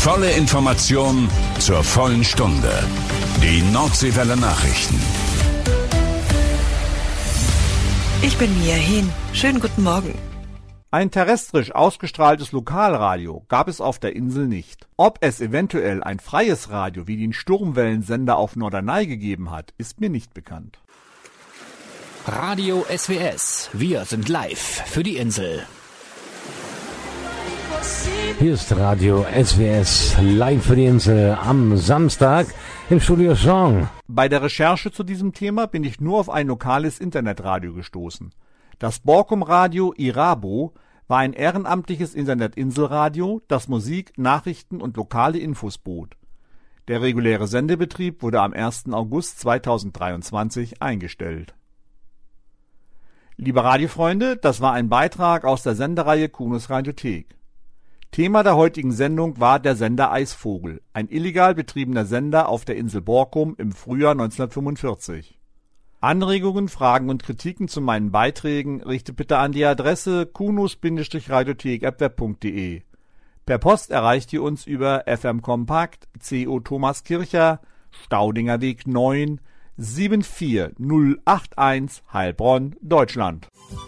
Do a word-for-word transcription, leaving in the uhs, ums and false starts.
Volle Information zur vollen Stunde. Die Nordseewelle Nachrichten. Ich bin Mia Hehn. Schönen guten Morgen. Ein terrestrisch ausgestrahltes Lokalradio gab es auf der Insel nicht. Ob es eventuell ein freies Radio wie den Sturmwellensender auf Norderney gegeben hat, ist mir nicht bekannt. Radio S W S. Wir sind live für die Insel. Hier ist Radio S W S live für die Insel am Samstag im Studio Song. Bei der Recherche zu diesem Thema bin ich nur auf ein lokales Internetradio gestoßen. Das Borkum-Radio Irabo war ein ehrenamtliches Internet-Inselradio, das Musik, Nachrichten und lokale Infos bot. Der reguläre Sendebetrieb wurde am ersten August zweitausenddreiundzwanzig eingestellt. Liebe Radiofreunde, das war ein Beitrag aus der Sendereihe Kunos Radiothek. Thema der heutigen Sendung war der Sender Eisvogel, ein illegal betriebener Sender auf der Insel Borkum im Frühjahr neunzehnhundertfünfundvierzig. Anregungen, Fragen und Kritiken zu meinen Beiträgen richtet bitte an die Adresse kunos radiothek at web punkt de. Per Post erreicht ihr uns über F M Kompakt, C O Thomaskircher, Staudinger Weg neun, sieben vier null acht eins, Heilbronn, Deutschland.